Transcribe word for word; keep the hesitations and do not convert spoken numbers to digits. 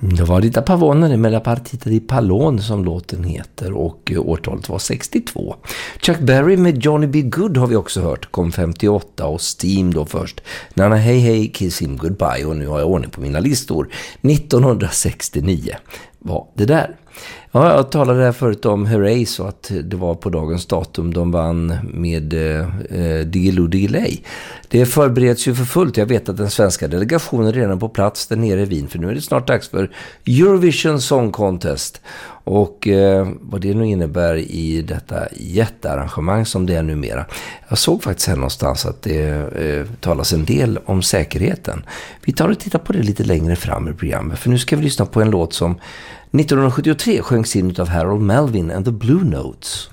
Det var Rita Pavone med La Partita di Pallone som låten heter, och årtalet var sextiotvå. Chuck Berry med Johnny B. Good har vi också hört, kom femtioåtta, och Steam då först. Nana Hey Hey Kiss Him Goodbye, och nu har jag ordning på mina listor. nittonhundrasextionio var det där. Ja, jag talade här förut om Hooray, så att det var på dagens datum de vann med eh, Diggiloo Diggiley. Det förbereds ju för fullt. Jag vet att den svenska delegationen är redan på plats där nere i Wien, för nu är det snart dags för Eurovision Song Contest. Och eh, vad det nu innebär i detta jättearrangemang som det är numera. Jag såg faktiskt här någonstans att det eh, talas en del om säkerheten. Vi tar och tittar på det lite längre fram i programmet, för nu ska vi lyssna på en låt som nittonhundrasjuttiotre sjöngs in av Harold Melvin and the Blue Notes.